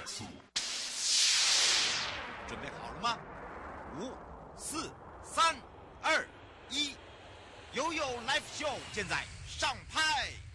起。准备好了吗？5、4、3、2、1，悠悠 Live Show 现在上拍。